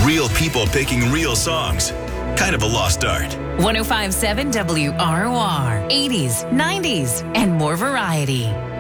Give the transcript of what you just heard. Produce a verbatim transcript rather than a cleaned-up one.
Real people picking real songs. Kind of a lost art. one oh five point seven W R O R. eighties, nineties, and more variety.